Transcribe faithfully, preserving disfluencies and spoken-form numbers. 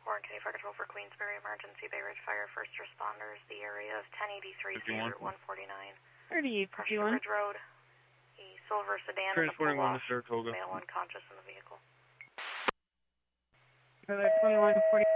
Warren County Fire Control for Queensbury Emergency Bay Ridge Fire First Responders. The area of ten eighty-three, Route one forty-nine. thirty-eight, Pressure Ridge Road. The silver sedan and the Transporting one to Polash, Saratoga. male unconscious in the vehicle. twenty-one forty.